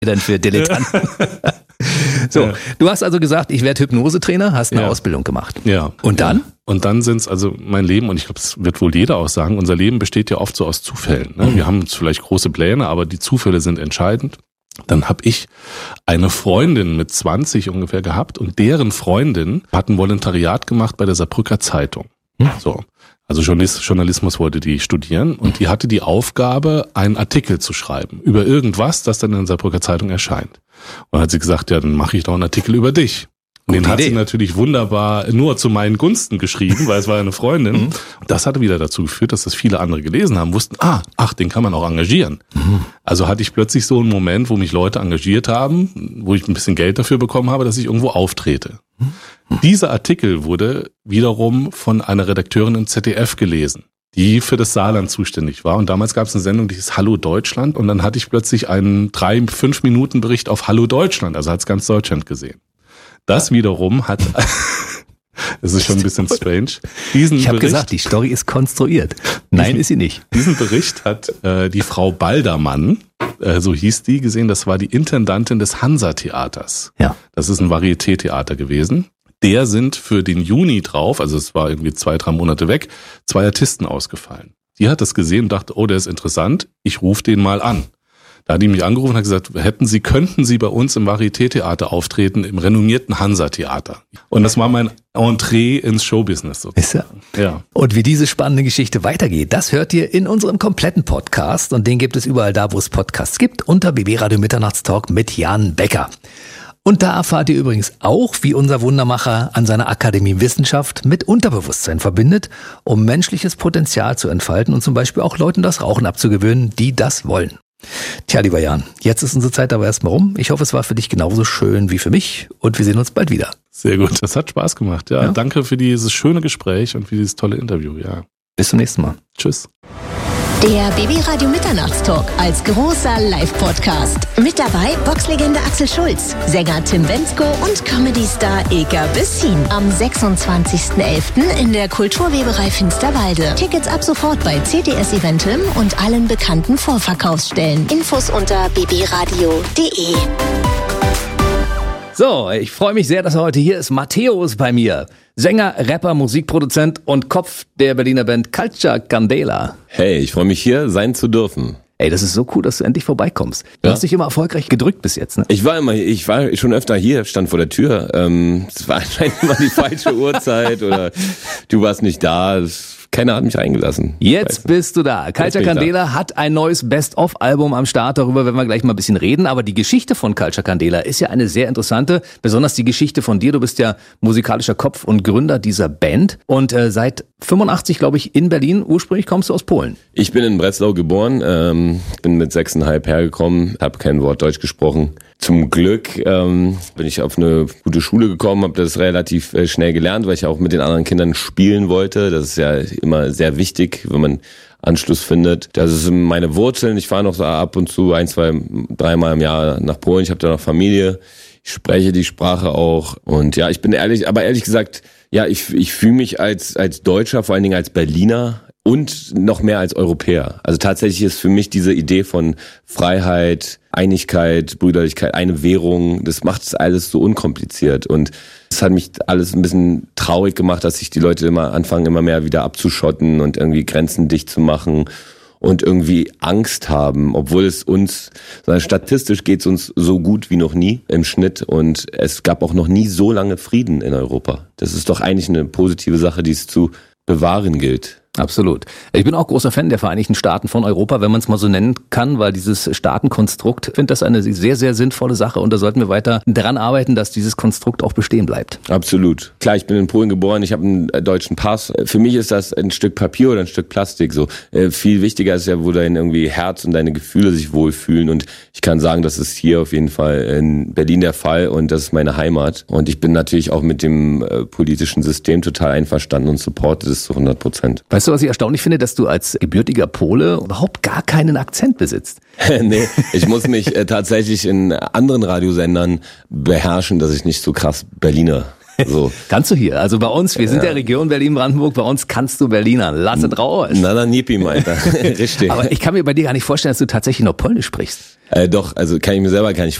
denn für Dilettanten. So, du hast also gesagt, ich werde Hypnosetrainer, hast eine Ausbildung gemacht. Ja. Und dann? Und dann sind's also mein Leben, und ich glaube, das wird wohl jeder auch sagen, unser Leben besteht ja oft so aus Zufällen. Ne? Wir haben vielleicht große Pläne, aber die Zufälle sind entscheidend. Dann habe ich eine Freundin mit 20 ungefähr gehabt und deren Freundin hat ein Volontariat gemacht bei der Saarbrücker Zeitung. So. Also Journalismus wollte die studieren und die hatte die Aufgabe, einen Artikel zu schreiben über irgendwas, das dann in der Saarbrücker Zeitung erscheint. Und dann hat sie gesagt, ja, dann mache ich doch einen Artikel über dich. Und den hat sie natürlich wunderbar nur zu meinen Gunsten geschrieben, weil es war eine Freundin. Und das hatte wieder dazu geführt, dass das viele andere gelesen haben, wussten, den kann man auch engagieren. Also hatte ich plötzlich so einen Moment, wo mich Leute engagiert haben, wo ich ein bisschen Geld dafür bekommen habe, dass ich irgendwo auftrete. Dieser Artikel wurde wiederum von einer Redakteurin im ZDF gelesen, die für das Saarland zuständig war. Und damals gab es eine Sendung, die hieß Hallo Deutschland. Und dann hatte ich plötzlich einen 3-5 Minuten Bericht auf Hallo Deutschland. Also hat es ganz Deutschland gesehen. Das wiederum hat, das ist schon ein bisschen strange. Ich habe gesagt, die Story ist konstruiert. Nein, ist sie nicht. Diesen Bericht hat die Frau Baldermann, so hieß die, gesehen. Das war die Intendantin des Hansa-Theaters. Ja. Das ist ein Varieté-Theater gewesen. Der sind für den Juni drauf, also es war irgendwie 2-3 Monate weg, 2 Artisten ausgefallen. Die hat das gesehen und dachte, der ist interessant, ich rufe den mal an. Da hat die mich angerufen und hat gesagt, könnten Sie bei uns im Varieté-Theater auftreten, im renommierten Hansa-Theater. Und das war mein Entree ins Showbusiness sozusagen. Ja. Und wie diese spannende Geschichte weitergeht, das hört ihr in unserem kompletten Podcast. Und den gibt es überall da, wo es Podcasts gibt, unter BB Radio Mitternachtstalk mit Jan Becker. Und da erfahrt ihr übrigens auch, wie unser Wundermacher an seiner Akademie Wissenschaft mit Unterbewusstsein verbindet, um menschliches Potenzial zu entfalten und zum Beispiel auch Leuten das Rauchen abzugewöhnen, die das wollen. Tja, lieber Jan, jetzt ist unsere Zeit aber erstmal rum. Ich hoffe, es war für dich genauso schön wie für mich und wir sehen uns bald wieder. Sehr gut, das hat Spaß gemacht. Ja. Danke für dieses schöne Gespräch und für dieses tolle Interview. Ja. Bis zum nächsten Mal. Tschüss. Der BB Radio Mitternachtstalk als großer Live-Podcast. Mit dabei Boxlegende Axel Schulz, Sänger Tim Bendzko und Comedy-Star Ilka Bessin. Am 26.11. in der Kulturweberei Finsterwalde. Tickets ab sofort bei CTS Eventim und allen bekannten Vorverkaufsstellen. Infos unter bbradio.de. So, ich freue mich sehr, dass er heute hier ist. Matthäus bei mir. Sänger, Rapper, Musikproduzent und Kopf der Berliner Band Calcia Candela. Hey, ich freue mich hier sein zu dürfen. Ey, das ist so cool, dass du endlich vorbeikommst. Du hast dich immer erfolgreich gedrückt bis jetzt, ne? Ich war schon öfter hier, stand vor der Tür. Es war anscheinend immer die falsche Uhrzeit oder du warst nicht da. Keiner hat mich reingelassen. Jetzt bist du da. Calcia Candela hat ein neues Best-of-Album am Start. Darüber werden wir gleich mal ein bisschen reden. Aber die Geschichte von Calcia Candela ist ja eine sehr interessante. Besonders die Geschichte von dir. Du bist ja musikalischer Kopf und Gründer dieser Band. Und seit 85, glaube ich, in Berlin. Ursprünglich kommst du aus Polen. Ich bin in Breslau geboren. Bin mit 6,5 hergekommen. Habe kein Wort Deutsch gesprochen. Zum Glück bin ich auf eine gute Schule gekommen, habe das relativ schnell gelernt, weil ich auch mit den anderen Kindern spielen wollte. Das ist ja immer sehr wichtig, wenn man Anschluss findet. Das sind meine Wurzeln. Ich fahre noch so ab und zu 1, 2, 3 Mal im Jahr nach Polen. Ich habe da noch Familie. Ich spreche die Sprache auch. Und ja, ich bin ehrlich gesagt, ja, ich fühle mich als Deutscher, vor allen Dingen als Berliner und noch mehr als Europäer. Also tatsächlich ist für mich diese Idee von Freiheit, Einigkeit, Brüderlichkeit, eine Währung, das macht es alles so unkompliziert. Und es hat mich alles ein bisschen traurig gemacht, dass sich die Leute immer anfangen, immer mehr wieder abzuschotten und irgendwie Grenzen dicht zu machen und irgendwie Angst haben, obwohl es uns, statistisch geht es uns so gut wie noch nie im Schnitt und es gab auch noch nie so lange Frieden in Europa. Das ist doch eigentlich eine positive Sache, die es zu bewahren gilt. Absolut. Ich bin auch großer Fan der Vereinigten Staaten von Europa, wenn man es mal so nennen kann, weil dieses Staatenkonstrukt, ich finde das eine sehr, sehr sinnvolle Sache und da sollten wir weiter daran arbeiten, dass dieses Konstrukt auch bestehen bleibt. Absolut. Klar, ich bin in Polen geboren, ich habe einen deutschen Pass. Für mich ist das ein Stück Papier oder ein Stück Plastik. So viel wichtiger ist ja, wo dein irgendwie Herz und deine Gefühle sich wohlfühlen und ich kann sagen, das ist hier auf jeden Fall in Berlin der Fall und das ist meine Heimat und ich bin natürlich auch mit dem politischen System total einverstanden und supporte das zu 100%. Weißt du, was ich erstaunlich finde, dass du als gebürtiger Pole überhaupt gar keinen Akzent besitzt? Nee, ich muss mich tatsächlich in anderen Radiosendern beherrschen, dass ich nicht so krass Berliner So. Kannst du hier. Also bei uns, wir sind der Region Berlin-Brandenburg, bei uns kannst du Berliner. Lass es raus. Na, Nipi, Alter. Richtig. Aber ich kann mir bei dir gar nicht vorstellen, dass du tatsächlich noch Polnisch sprichst. Doch, also kann ich mir selber gar nicht